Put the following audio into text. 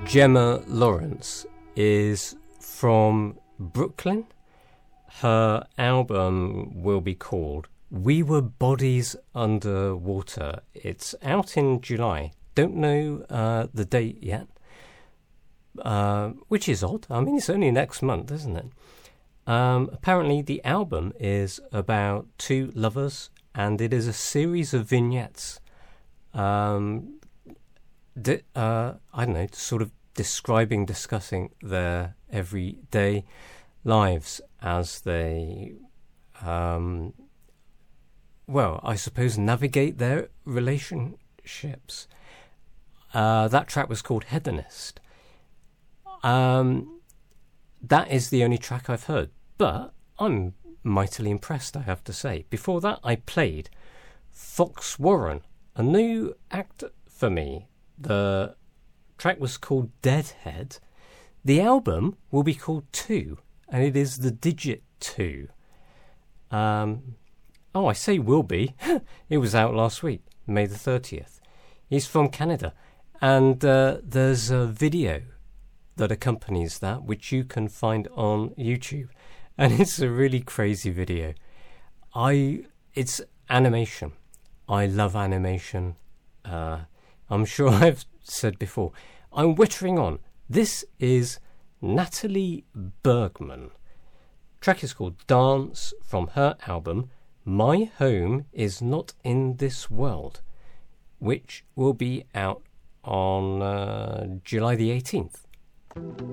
Gemma Lawrence is from Brooklyn. Her album will be called We Were Bodies Underwater. It's out in July. Don't know the date yet, which is odd. I mean, it's only next month, isn't it? Apparently, the album is about two lovers, and it is a series of vignettes. I don't know, sort of discussing their everyday lives as they, I suppose, navigate their relationships. That track was called Hedonist. That is the only track I've heard, but I'm mightily impressed, I have to say. Before that, I played Fox Warren, a new act for me. The track was called Deadhead. The album will be called 2, and it is the digit 2. I say will be. It was out last week, May the 30th. He's from Canada, and there's a video that accompanies that, which you can find on YouTube, and it's a really crazy video. It's animation. I love animation. I'm sure I've said before. I'm wittering on. This is Natalie Bergman. Track is called Dance from her album My Home Is Not in This World, which will be out on July the 18th.